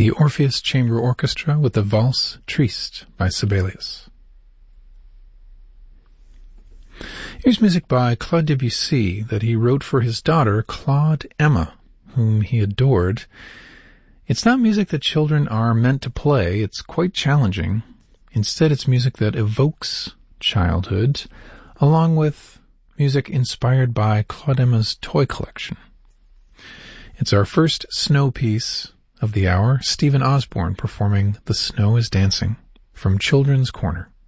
the Orpheus Chamber Orchestra with the Valse Triste by Sibelius. Here's music by Claude Debussy that he wrote for his daughter, Claude Emma, whom he adored. It's not music that children are meant to play. It's quite challenging. Instead, it's music that evokes childhood, along with music inspired by Claude Emma's toy collection. It's our first snow piece of the hour, Stephen Osborne performing The Snow is Dancing from Children's Corner.